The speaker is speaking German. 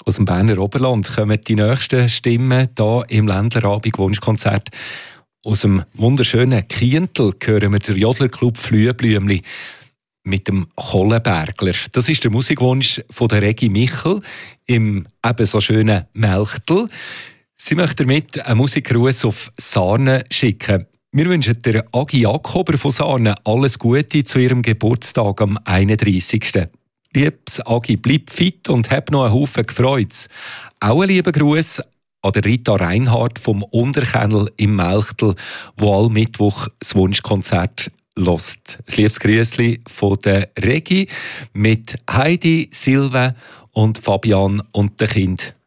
Aus dem Berner Oberland kommen die nächsten Stimmen hier im Ländlerabend-Wunschkonzert. Aus dem wunderschönen Kientel hören wir den Jodlerclub Flüeblümli mit dem Kohlenbergler. Das ist der Musikwunsch von der Regi Michel im ebenso schönen Melchtel. Sie möchte damit einen Musikgruß auf Sarne schicken. Wir wünschen der Agi Jakober von Sarne alles Gute zu ihrem Geburtstag am 31. Liebes Agi, bleib fit und hab noch einen Haufen Gefreut. Auch einen lieben Gruß an der Rita Reinhardt vom Unterkennel im Melchtel, wo all Mittwoch das Wunschkonzert hört. Ein liebes Grüßli von der Regi mit Heidi, Silve und Fabian und den Kind.